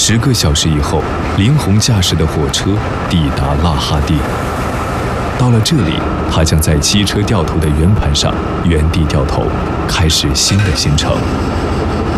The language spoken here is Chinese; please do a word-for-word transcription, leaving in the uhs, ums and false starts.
十个小时以后，林红驾驶的火车抵达腊哈蒂。到了这里，他将在汽车掉头的圆盘上原地掉头，开始新的行程。